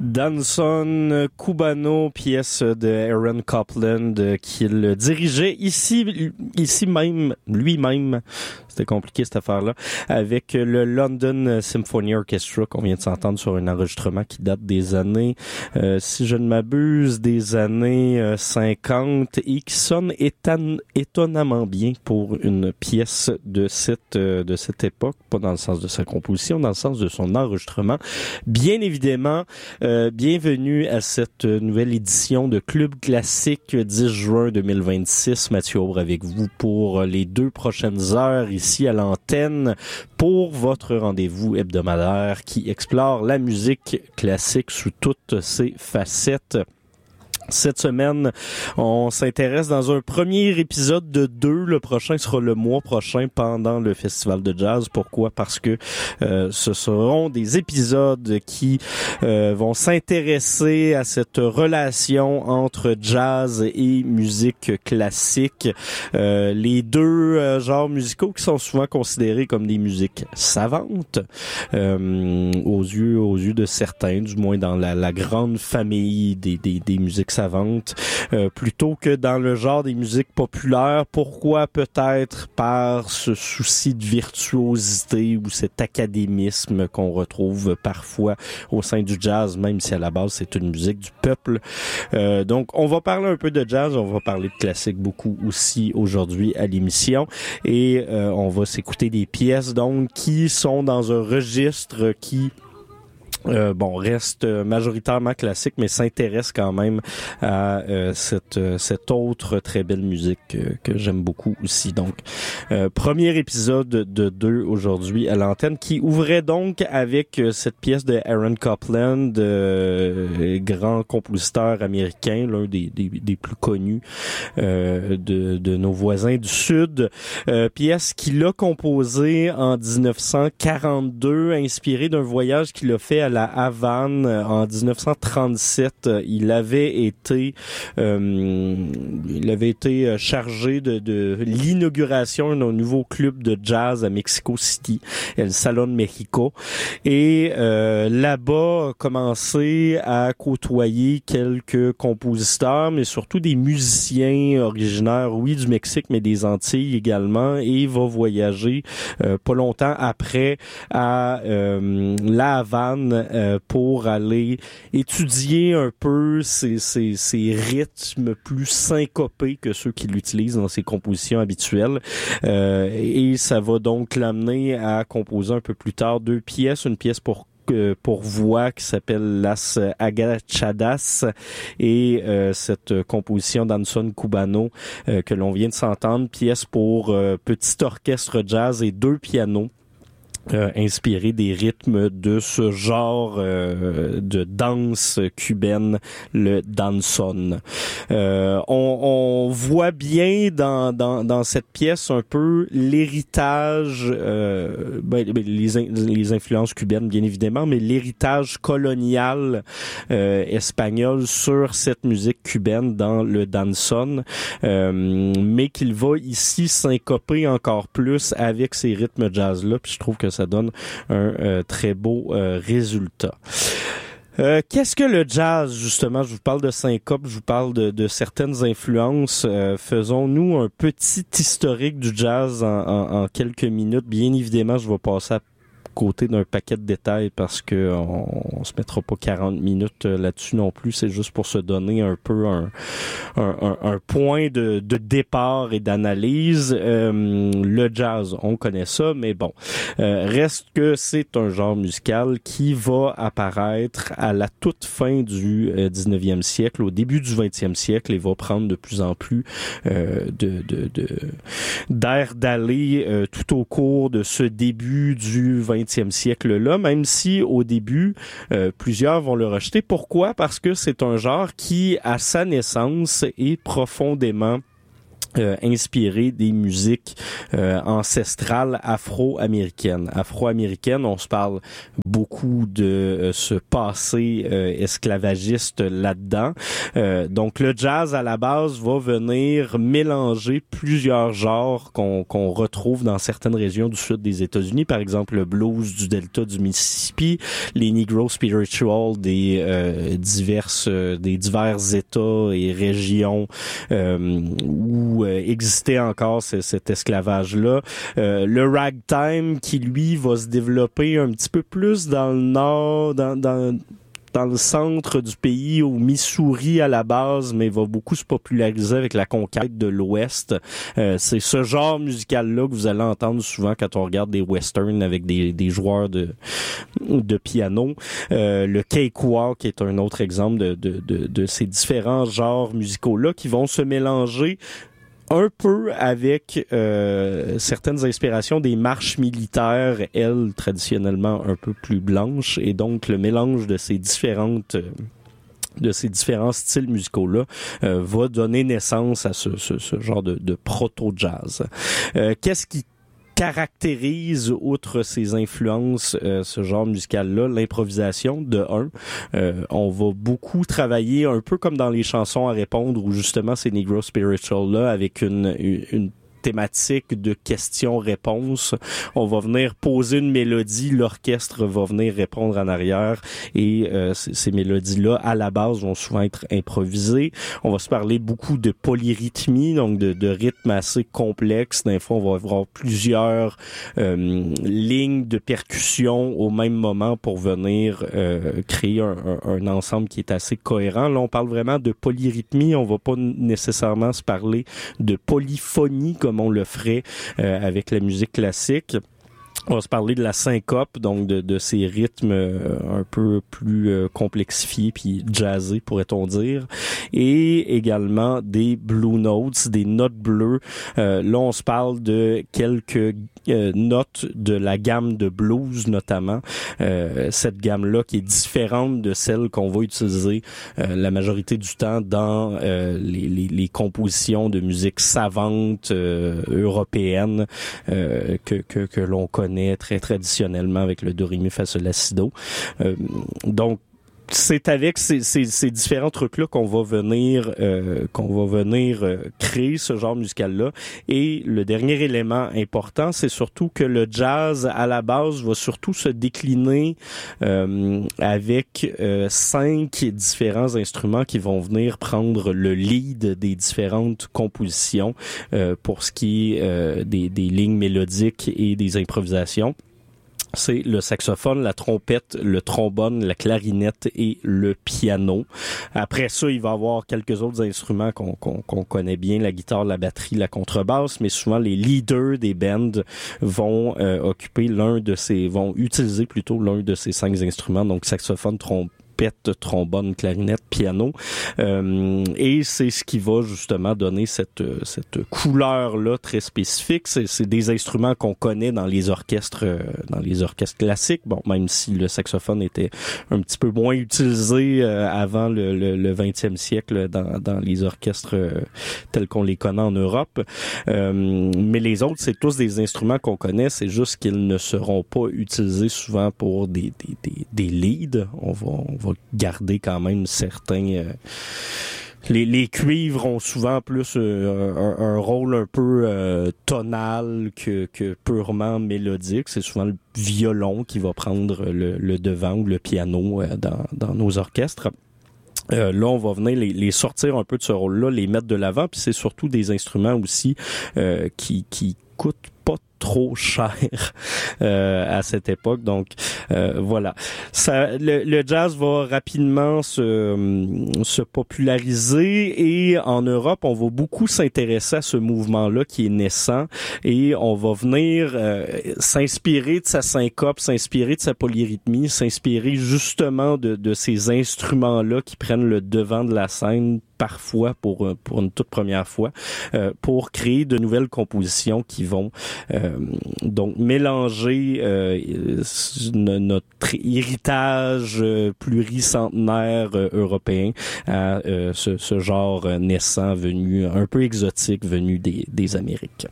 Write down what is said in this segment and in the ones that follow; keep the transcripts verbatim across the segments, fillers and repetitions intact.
Danson Cubano, pièce de Aaron Copland qu'il dirigeait ici, ici même, lui-même. C'était compliqué cette affaire-là, avec le London Symphony Orchestra qu'on vient de s'entendre sur un enregistrement qui date des années, euh, si je ne m'abuse, des années euh, cinquante et qui sonne éton- étonnamment bien pour une pièce de cette euh, de cette époque, pas dans le sens de sa composition, dans le sens de son enregistrement. Bien évidemment, euh, bienvenue à cette nouvelle édition de Club Classique dix juin deux mille vingt-six. Mathieu Aubre avec vous pour les deux prochaines heures ici à l'antenne pour votre rendez-vous hebdomadaire qui explore la musique classique sous toutes ses facettes. Cette semaine, on s'intéresse dans un premier épisode de deux. Le prochain sera le mois prochain pendant le Festival de Jazz. Pourquoi? Parce que euh, ce seront des épisodes qui euh, vont s'intéresser à cette relation entre jazz et musique classique. Euh, les deux euh, genres musicaux qui sont souvent considérés comme des musiques savantes euh, aux yeux aux yeux de certains, du moins dans la, la grande famille des, des, des musiques savantes, euh, plutôt que dans le genre des musiques populaires. Pourquoi? Peut-être par ce souci de virtuosité ou cet académisme qu'on retrouve parfois au sein du jazz, même si à la base c'est une musique du peuple. Euh, donc on va parler un peu de jazz, on va parler de classique beaucoup aussi aujourd'hui à l'émission, et euh, on va s'écouter des pièces donc qui sont dans un registre qui Euh, bon, reste majoritairement classique, mais s'intéresse quand même à euh, cette euh, cette autre très belle musique euh, que j'aime beaucoup aussi. Donc, euh, premier épisode de deux aujourd'hui à l'antenne, qui ouvrait donc avec euh, cette pièce de Aaron Copland, euh, grand compositeur américain, l'un des, des, des plus connus euh, de, de nos voisins du Sud. Euh, pièce qu'il a composée en dix-neuf cent quarante-deux, inspirée d'un voyage qu'il a fait à la Havane en dix-neuf cent trente-sept. Il avait été euh, il avait été chargé de, de l'inauguration d'un nouveau club de jazz à Mexico City, El Salón México, et euh, là-bas a commencé à côtoyer quelques compositeurs, mais surtout des musiciens originaires, oui, du Mexique, mais des Antilles également, et il va voyager euh, pas longtemps après à euh, la Havane Euh, pour aller étudier un peu ces, ces, ces rythmes plus syncopés que ceux qu'il utilise dans ses compositions habituelles. Euh, et ça va donc l'amener à composer un peu plus tard deux pièces, une pièce pour pour voix qui s'appelle Las Agachadas, et euh, cette composition d'Anson Cubano euh, que l'on vient de s'entendre, pièce pour euh, petit orchestre jazz et deux pianos. Euh, inspiré des rythmes de ce genre euh, de danse cubaine, le danson. Euh, on, on voit bien dans, dans, dans cette pièce un peu l'héritage, euh, ben, les, in, les influences cubaines bien évidemment, mais l'héritage colonial euh, espagnol sur cette musique cubaine dans le danson, euh, mais qu'il va ici syncoper encore plus avec ces rythmes jazz-là, puis je trouve que ça donne un euh, très beau euh, résultat. Euh, qu'est-ce que le jazz, justement? Je vous parle de syncope, je vous parle de, de certaines influences. Euh, faisons-nous un petit historique du jazz en, en, en quelques minutes. Bien évidemment, je vais passer à côté d'un paquet de détails parce que on, on se mettra pas quarante minutes là-dessus non plus. C'est juste pour se donner un peu un, un, un, un point de, de départ et d'analyse. Euh, le jazz, on connaît ça, mais bon, euh, reste que c'est un genre musical qui va apparaître à la toute fin du euh, dix-neuvième siècle, au début du vingtième siècle, et va prendre de plus en plus euh, de, de, de d'air d'aller euh, tout au cours de ce début du vingtième siècle-là, même si au début, euh, plusieurs vont le rejeter. Pourquoi? Parce que c'est un genre qui, à sa naissance, est profondément Euh, inspiré des musiques euh, ancestrales afro-américaines. Afro-américaines, on se parle beaucoup de euh, ce passé euh, esclavagiste là-dedans. Euh, donc le jazz à la base va venir mélanger plusieurs genres qu'on, qu'on retrouve dans certaines régions du sud des États-Unis, par exemple le blues du delta du Mississippi, les Negro spirituals des euh, diverses euh, des divers États et régions euh, où existait encore ce, cet esclavage-là. Euh, le ragtime qui, lui, va se développer un petit peu plus dans le nord, dans, dans, dans le centre du pays, au Missouri à la base, mais va beaucoup se populariser avec la conquête de l'Ouest. Euh, c'est ce genre musical-là que vous allez entendre souvent quand on regarde des westerns avec des, des joueurs de, de piano. Euh, le cakewalk est un autre exemple de, de, de, de ces différents genres musicaux-là qui vont se mélanger un peu avec euh, certaines inspirations des marches militaires, elles, traditionnellement un peu plus blanches, et donc le mélange de ces différentes... Euh, de ces différents styles musicaux-là euh, va donner naissance à ce, ce, ce genre de, de proto-jazz. Euh, qu'est-ce qui caractérise, outre ses influences, euh, ce genre musical-là, l'improvisation, de un. Euh, on va beaucoup travailler, un peu comme dans les chansons à répondre, où justement ces Negro Spiritual-là, avec une, une, une thématique de questions-réponses. On va venir poser une mélodie, l'orchestre va venir répondre en arrière et euh, c- ces mélodies-là, à la base, vont souvent être improvisées. On va se parler beaucoup de polyrythmie, donc de, de rythmes assez complexes. Des fois, on va avoir plusieurs euh, lignes de percussion au même moment pour venir euh, créer un, un, un ensemble qui est assez cohérent. Là, on parle vraiment de polyrythmie. On va pas nécessairement se parler de polyphonie comme on le ferait euh, avec la musique classique. On va se parler de la syncope, donc de, de ces rythmes euh, un peu plus euh, complexifiés puis jazzés, pourrait-on dire, et également des blue notes, des notes bleues. Euh, là, on se parle de quelques euh, notes de la gamme de blues, notamment. Euh, cette gamme-là qui est différente de celle qu'on va utiliser euh, la majorité du temps dans euh, les, les, les compositions de musique savante euh, européenne euh, que, que, que l'on connaît très traditionnellement avec le do, ré, mi, fa, sol, la, si, do. Euh, donc, c'est avec ces, ces, ces différents trucs-là qu'on va venir euh, qu'on va venir euh, créer ce genre musical-là. Et le dernier élément important, c'est surtout que le jazz, à la base, va surtout se décliner euh, avec euh, cinq différents instruments qui vont venir prendre le lead des différentes compositions euh, pour ce qui est euh, des, des lignes mélodiques et des improvisations. C'est le saxophone, la trompette, le trombone, la clarinette et le piano. Après ça, il va y avoir quelques autres instruments qu'on, qu'on, qu'on connaît bien, la guitare, la batterie, la contrebasse, mais souvent les leaders des bands vont euh, occuper l'un de ces, vont utiliser plutôt l'un de ces cinq instruments, donc saxophone, trompette, trombone, clarinette, piano. Euh, et c'est ce qui va justement donner cette cette couleur-là très spécifique. C'est, c'est des instruments qu'on connaît dans les orchestres euh, dans les orchestres classiques. Bon, même si le saxophone était un petit peu moins utilisé euh, avant le, le, le vingtième siècle dans, dans les orchestres euh, tels qu'on les connaît en Europe. Euh, mais les autres, c'est tous des instruments qu'on connaît. C'est juste qu'ils ne seront pas utilisés souvent pour des, des, des, des leads. On va, on va garder quand même certains... Euh, les, les cuivres ont souvent plus euh, un, un rôle un peu euh, tonal que, que purement mélodique. C'est souvent le violon qui va prendre le, le devant ou le piano euh, dans, dans nos orchestres. Euh, là, on va venir les, les sortir un peu de ce rôle-là, les mettre de l'avant, puis c'est surtout des instruments aussi euh, qui, qui coûtent pas trop cher euh, à cette époque. Donc euh, voilà, ça, le, le jazz va rapidement se, se populariser et en Europe, on va beaucoup s'intéresser à ce mouvement-là qui est naissant et on va venir euh, s'inspirer de sa syncope, s'inspirer de sa polyrythmie, s'inspirer justement de, de ces instruments-là qui prennent le devant de la scène parfois pour pour une toute première fois euh, pour créer de nouvelles compositions qui vont euh, donc mélanger euh, notre héritage euh, pluricentenaire euh, européen à euh, ce, ce genre naissant venu un peu exotique venu des des Amériques.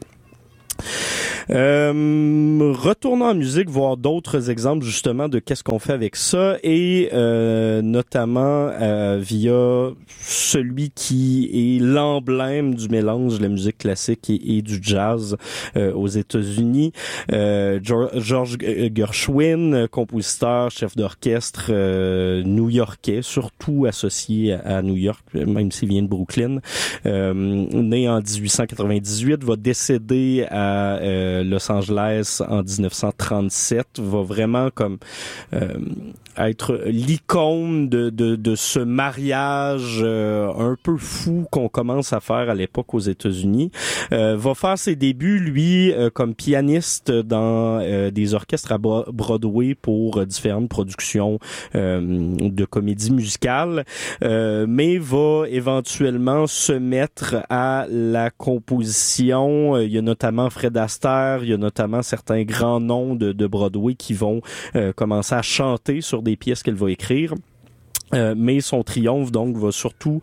Euh, retournons en musique, voir d'autres exemples justement de qu'est-ce qu'on fait avec ça et euh, notamment euh, via celui qui est l'emblème du mélange de la musique classique et, et du jazz euh, aux États-Unis. Euh, George Gershwin, compositeur, chef d'orchestre euh, new-yorkais, surtout associé à, à New York, même s'il vient de Brooklyn. Euh, né en dix-huit cent quatre-vingt-dix-huit, va décéder à euh, Los Angeles en dix-neuf cent trente-sept, va vraiment comme euh, être l'icône de, de, de ce mariage euh, un peu fou qu'on commence à faire à l'époque aux États-Unis. Euh, va faire ses débuts, lui, euh, comme pianiste dans euh, des orchestres à Broadway pour euh, différentes productions euh, de comédie musicale, euh, mais va éventuellement se mettre à la composition. Il y a notamment Fred Astaire, il y a notamment certains grands noms de, de Broadway qui vont euh, commencer à chanter sur des pièces qu'elle va écrire. Euh, mais son triomphe donc va surtout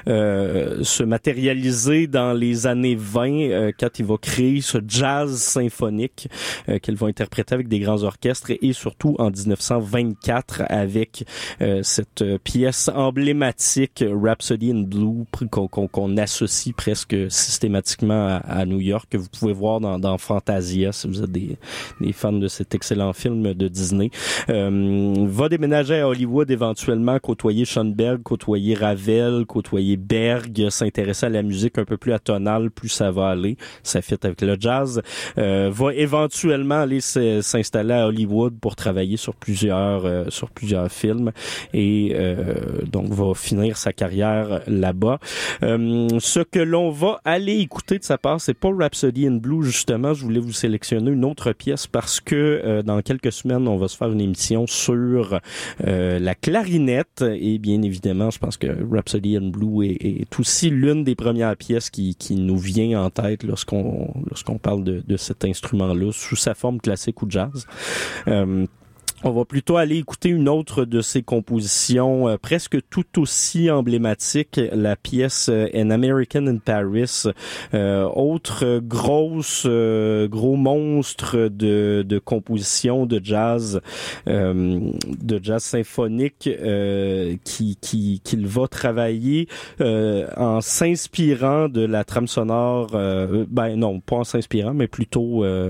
euh, se matérialiser dans les années vingt euh, quand il va créer ce jazz symphonique euh, qu'elle va interpréter avec des grands orchestres et surtout en dix-neuf cent vingt-quatre avec euh, cette pièce emblématique Rhapsody in Blue qu'on, qu'on, qu'on associe presque systématiquement à, à New York, que vous pouvez voir dans, dans Fantasia si vous êtes des, des fans de cet excellent film de Disney. Euh, va déménager à Hollywood éventuellement, côtoyer Schoenberg, côtoyer Ravel, côtoyer Berg, s'intéresser à la musique un peu plus atonale, plus ça va aller, ça fit avec le jazz, euh, va éventuellement aller s'installer à Hollywood pour travailler sur plusieurs euh, sur plusieurs films et euh, donc va finir sa carrière là-bas. Euh, ce que l'on va aller écouter de sa part, c'est pas Rhapsody in Blue justement, je voulais vous sélectionner une autre pièce parce que euh, dans quelques semaines, on va se faire une émission sur euh, la clarinette. Et bien évidemment, je pense que Rhapsody in Blue est, est aussi l'une des premières pièces qui, qui nous vient en tête lorsqu'on, lorsqu'on parle de, de cet instrument-là, sous sa forme classique ou jazz. Euh, On va plutôt aller écouter une autre de ses compositions euh, presque tout aussi emblématique, la pièce euh, An American in Paris, euh, autre grosse euh, gros monstre de de composition de jazz euh, de jazz symphonique euh, qui qui qu'il va travailler euh, en s'inspirant de la trame sonore euh, ben non, pas en s'inspirant mais plutôt euh,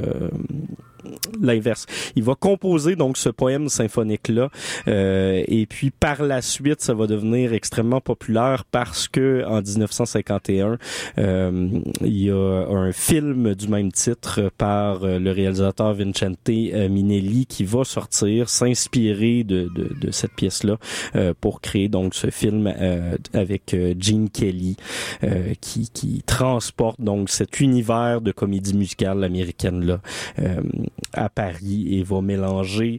l'inverse. Il va composer donc ce poème symphonique-là euh, et puis par la suite, ça va devenir extrêmement populaire parce que en dix-neuf cent cinquante et un, euh, il y a un film du même titre par euh, le réalisateur Vincente euh, Minnelli qui va sortir, s'inspirer de, de, de cette pièce-là euh, pour créer donc ce film euh, avec euh, Gene Kelly euh, qui, qui transporte donc cet univers de comédie musicale américaine-là euh, à Paris et va mélanger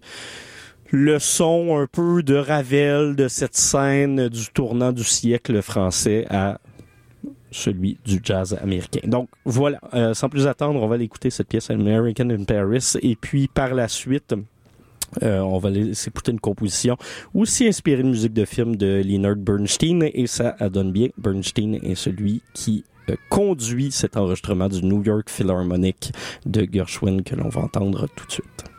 le son un peu de Ravel, de cette scène du tournant du siècle français à celui du jazz américain. Donc voilà, euh, sans plus attendre, on va aller écouter cette pièce American in Paris et puis par la suite, Euh, on va laisser écouter une composition aussi inspirée de musique de film de Leonard Bernstein et ça donne bien. Bernstein est celui qui euh, conduit cet enregistrement du New York Philharmonic de Gershwin que l'on va entendre tout de suite.